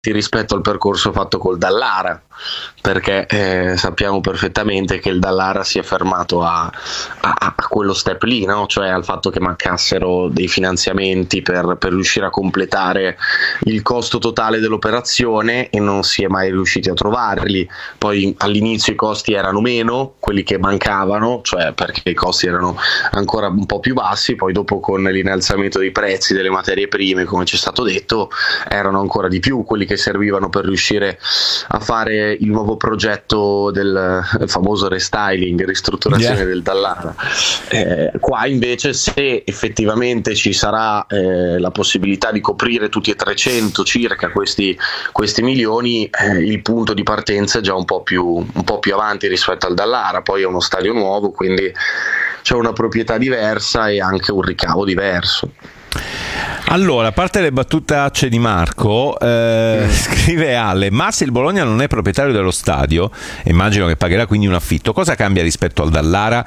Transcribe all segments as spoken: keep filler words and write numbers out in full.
rispetto al percorso fatto col Dallara, perché eh, sappiamo perfettamente che il Dallara si è fermato a, a, a quello step lì, no? Cioè al fatto che mancassero dei finanziamenti per, per riuscire a completare il costo totale dell'operazione, e non si è mai riusciti a trovarli. Poi all'inizio i costi erano meno, quelli che mancavano, cioè perché i costi erano ancora un po' più bassi, poi dopo con l'innalzamento dei prezzi delle materie prime, come ci è stato detto, erano ancora di più quelli che servivano per riuscire a fare il nuovo progetto del famoso restyling, ristrutturazione yeah. del Dallara. Eh, qua invece, se effettivamente ci sarà eh, la possibilità di coprire tutti e trecento circa questi, questi milioni, eh, il punto di partenza è già un po' più, un po' più avanti rispetto al Dallara. Poi è uno stadio nuovo, quindi c'è una proprietà diversa e anche un ricavo diverso. Allora, a parte le battutacce di Marco, eh, mm. scrive Ale: ma se il Bologna non è proprietario dello stadio, immagino che pagherà quindi un affitto, cosa cambia rispetto al Dallara?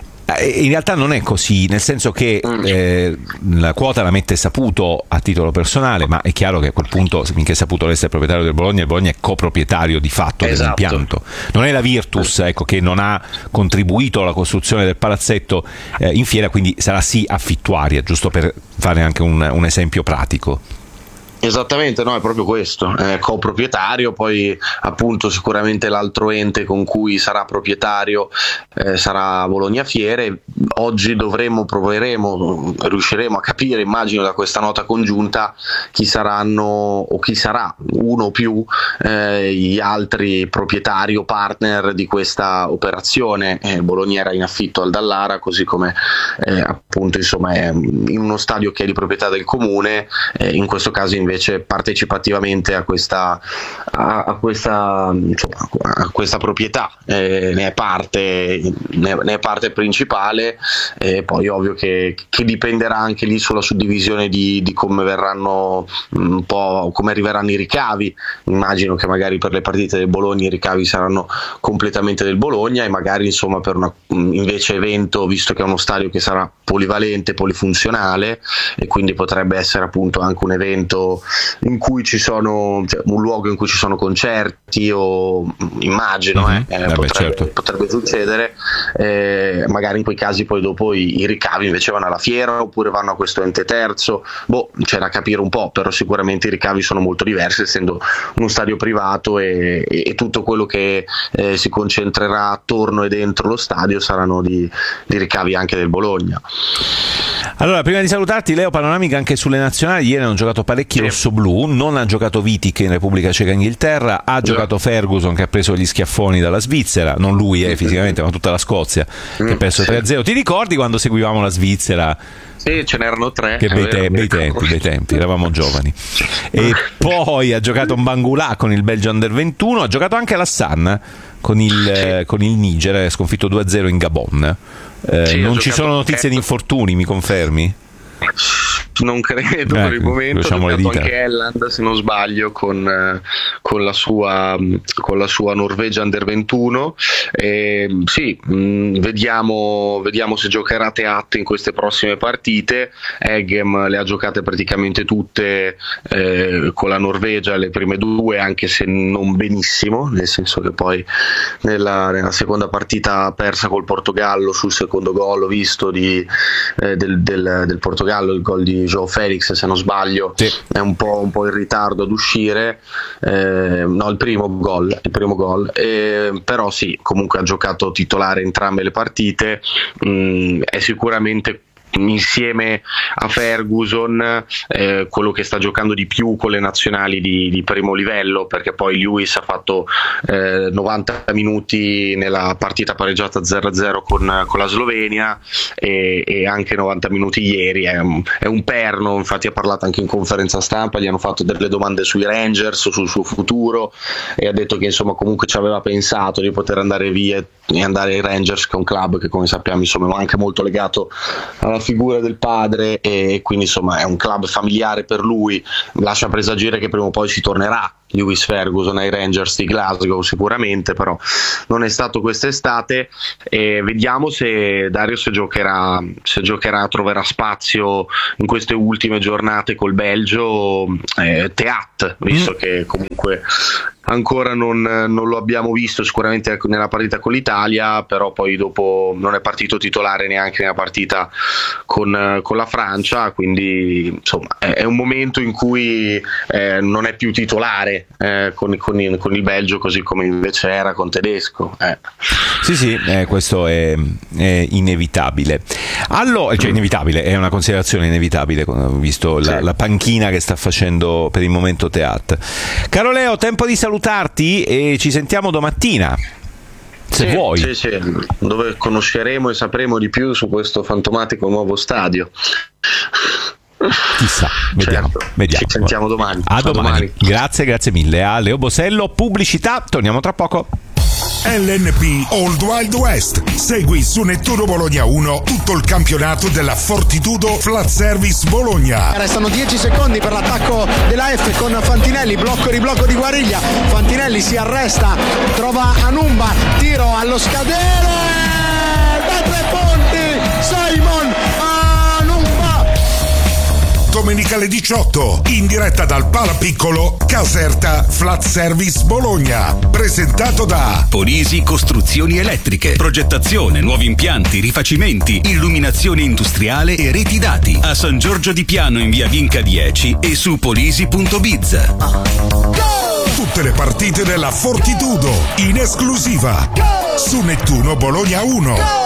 In realtà non è così, nel senso che eh, la quota la mette Saputo a titolo personale, ma è chiaro che a quel punto, finché Saputo resta il proprietario del Bologna, il Bologna è coproprietario di fatto esatto. dell'impianto. Non è la Virtus, ecco, che non ha contribuito alla costruzione del palazzetto eh, in fiera, quindi sarà sì affittuaria, giusto per fare anche un, un esempio pratico. Esattamente, no, è proprio questo, è coproprietario. Poi appunto sicuramente l'altro ente con cui sarà proprietario eh, sarà Bologna Fiere. Oggi dovremo, proveremo, riusciremo a capire, immagino da questa nota congiunta, chi saranno o chi sarà uno o più eh, gli altri proprietari o partner di questa operazione. eh, Bologna era in affitto al Dallara, così come eh, appunto insomma è in uno stadio che è di proprietà del comune, eh, in questo caso invece invece partecipativamente a questa a, a questa insomma, a questa proprietà, eh, ne è parte ne, ne è parte principale. E eh, poi ovvio che, che dipenderà anche lì sulla suddivisione di, di come verranno un po' come arriveranno i ricavi. Immagino che magari per le partite del Bologna i ricavi saranno completamente del Bologna, e magari insomma per una invece evento, visto che è uno stadio che sarà polivalente, polifunzionale, e quindi potrebbe essere appunto anche un evento in cui ci sono, cioè, un luogo in cui ci sono concerti, o immagino mm-hmm. eh, eh, potrebbe, certo. potrebbe succedere, eh, magari in quei casi poi dopo i, i ricavi invece vanno alla fiera oppure vanno a questo ente terzo. Boh, c'è da capire un po', però sicuramente i ricavi sono molto diversi, essendo uno stadio privato, e, e, e tutto quello che eh, si concentrerà attorno e dentro lo stadio saranno di, di ricavi anche del Bologna. Allora, prima di salutarti, Leo, panoramica anche sulle nazionali. Ieri hanno giocato parecchi sì. rossoblù, non ha giocato Vitic in Repubblica Ceca e Inghilterra, ha sì. giocato Ferguson che ha preso gli schiaffoni dalla Svizzera, non lui eh, fisicamente, ma tutta la Scozia che ha perso sì. tre a zero. Ti ricordi quando seguivamo la Svizzera? Sì, ce n'erano tre. Che bei, te- bei tempi, bei tempi, eravamo giovani. E poi ha giocato Mbangula con il Belgio Under ventuno, ha giocato anche l'Assan con il, sì. eh, con il Niger, ha sconfitto due a zero in Gabon. Eh, sì, non ci sono notizie di infortuni, mi confermi? Non credo eh, per il momento. Ha giocato anche Elland, se non sbaglio, con, con la sua con la sua Norvegia Under ventuno. E, sì, mh, vediamo, vediamo se giocherà Teat in queste prossime partite. Eggem le ha giocate praticamente tutte eh, con la Norvegia, le prime due, anche se non benissimo, nel senso che poi nella, nella seconda partita persa col Portogallo sul secondo gol, ho visto di, eh, del, del, del Portogallo, il gol di João Felix, se non sbaglio, sì. è un po', un po' in ritardo ad uscire, eh, no, il primo gol, il primo gol, eh, però sì, comunque ha giocato titolare entrambe le partite, mh, è sicuramente insieme a Ferguson eh, quello che sta giocando di più con le nazionali di, di primo livello, perché poi Lewis ha fatto eh, novanta minuti nella partita pareggiata zero a zero con, con la Slovenia, e, e anche novanta minuti ieri. È un, è un perno, infatti ha parlato anche in conferenza stampa, gli hanno fatto delle domande sui Rangers, sul suo futuro, e ha detto che insomma comunque ci aveva pensato di poter andare via e andare ai Rangers, che è un club che come sappiamo insomma è anche molto legato alla figura del padre, e quindi insomma è un club familiare per lui, lascia presagire che prima o poi ci tornerà Lewis Ferguson ai Rangers di Glasgow sicuramente, però non è stato quest'estate, e vediamo se Darius giocherà, se giocherà, troverà spazio in queste ultime giornate col Belgio, eh, Teat, visto mm. che comunque ancora non, non lo abbiamo visto sicuramente nella partita con l'Italia, però poi dopo non è partito titolare neanche nella partita con, con la Francia, quindi insomma è, è un momento in cui eh, non è più titolare eh, con, con, il, con il Belgio, così come invece era con Tedesco. Eh. Sì, sì, eh, questo è, è inevitabile. Allora, cioè inevitabile, è una considerazione inevitabile, visto la, sì. la panchina che sta facendo per il momento Teat. Caro Leo, tempo di salutarti e ci sentiamo domattina, se sì, vuoi. Sì, sì, dove conosceremo e sapremo di più su questo fantomatico nuovo stadio. Chissà, vediamo, certo. vediamo. Ci sentiamo domani. A, A domani. domani. Grazie, grazie mille a Leo Bosello. Pubblicità, torniamo tra poco. L N P Old Wild West. Segui su Nettuno Bologna uno tutto il campionato della Fortitudo Flat Service Bologna. Restano dieci secondi per l'attacco della F con Fantinelli, blocco riblocco di Guariglia. Fantinelli si arresta, trova Anumba, tiro allo scadere da tre punti, Simon Anumba. Domenica alle diciotto, in diretta dal Palapiccolo, Caserta Flat Service Bologna, presentato da Polisi Costruzioni Elettriche, progettazione, nuovi impianti, rifacimenti, illuminazione industriale e reti dati, a San Giorgio di Piano in via Vinca dieci e su polisi punto biz. Tutte le partite della Fortitudo in esclusiva su Nettuno Bologna uno.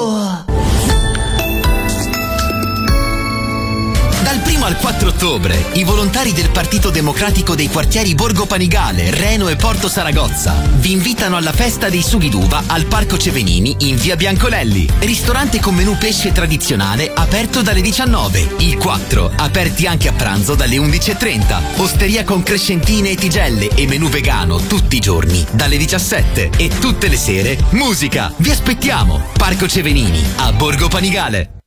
Dal primo al quattro ottobre, i volontari del Partito Democratico dei quartieri Borgo Panigale, Reno e Porto Saragozza vi invitano alla festa dei sughi d'uva al Parco Cevenini in via Biancolelli. Ristorante con menù pesce tradizionale aperto dalle diciannove. Il quattro, aperti anche a pranzo dalle undici e trenta. Osteria con crescentine e tigelle e menù vegano tutti i giorni dalle diciassette. E tutte le sere musica. Vi aspettiamo. Parco Cevenini a Borgo Panigale.